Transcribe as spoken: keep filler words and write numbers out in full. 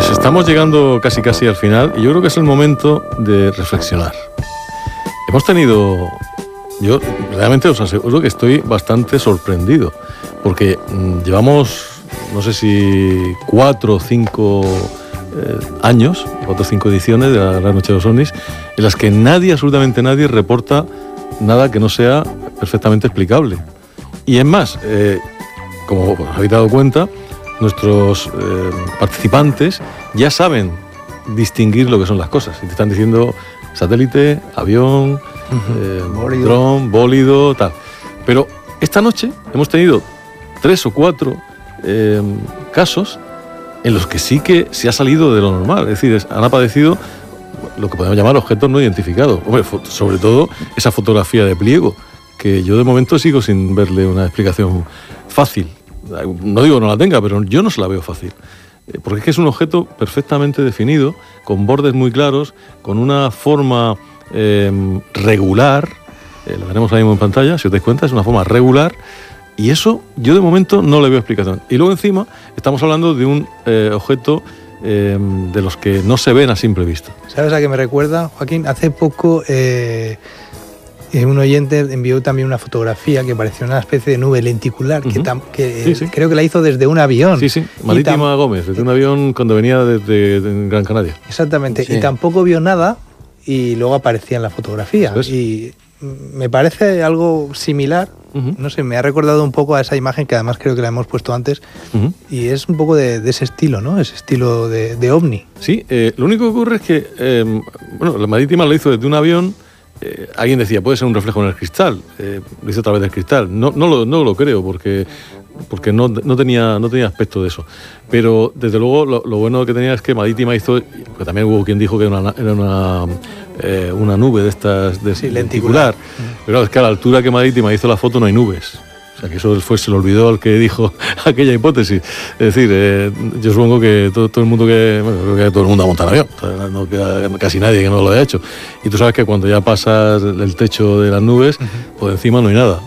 Pues estamos llegando casi casi al final y yo creo que es el momento de reflexionar. Hemos tenido, yo realmente os aseguro que estoy bastante sorprendido, porque mmm, llevamos, no sé si cuatro o cinco eh, años, cuatro o cinco ediciones de la Gran Noche de los OVNIs, en las que nadie, absolutamente nadie, reporta nada que no sea perfectamente explicable. Y es más, eh, como os habéis dado cuenta, nuestros eh, participantes ya saben distinguir lo que son las cosas. Y te están diciendo satélite, avión, uh-huh. eh, bólido. dron, bólido, tal. Pero esta noche hemos tenido tres o cuatro eh, casos en los que sí que se ha salido de lo normal. Es decir, han aparecido lo que podemos llamar objetos no identificados. Hombre, sobre todo esa fotografía de pliego, que yo de momento sigo sin verle una explicación fácil. No digo que no la tenga, pero yo no se la veo fácil. Porque es que es un objeto perfectamente definido, con bordes muy claros, con una forma eh, regular, eh, lo tenemos ahí mismo en pantalla, si os dais cuenta, es una forma regular, y eso yo de momento no le veo explicación. Y luego encima estamos hablando de un eh, objeto eh, de los que no se ven a simple vista. ¿Sabes a qué me recuerda, Joaquín? Hace poco eh, un oyente envió también una fotografía que parecía una especie de nube lenticular, uh-huh. que, tam, que sí, sí. creo que la hizo desde un avión. Sí, sí, Marítima tam- Gómez, desde un avión cuando venía desde de Gran Canaria. Exactamente, sí. Y tampoco vio nada y luego aparecía en la fotografía. Y me parece algo similar, uh-huh. no sé, me ha recordado un poco a esa imagen que además creo que la hemos puesto antes, uh-huh. y es un poco de, de ese estilo, ¿no? Ese estilo de, de ovni. Sí, eh, lo único que ocurre es que, eh, bueno, la Marítima lo hizo desde un avión. Eh, alguien decía, puede ser un reflejo en el cristal, eh, lo hizo a través del cristal. No, no, lo, no lo creo, porque, porque no, no, tenía, no tenía aspecto de eso. Pero, desde luego, lo, lo bueno que tenía es que Marítima hizo, porque también hubo quien dijo que era una, era una, eh, una nube de estas, de, sí, lenticular. lenticular. Pero es que a la altura que Marítima hizo la foto no hay nubes. O sea, que eso fue, se le olvidó al que dijo aquella hipótesis. Es decir, eh, yo supongo que todo, todo el mundo que... Bueno, creo que todo el mundo ha montado avión. O sea, no queda casi nadie que no lo haya hecho. Y tú sabes que cuando ya pasas el techo de las nubes, uh-huh. pues encima no hay nada.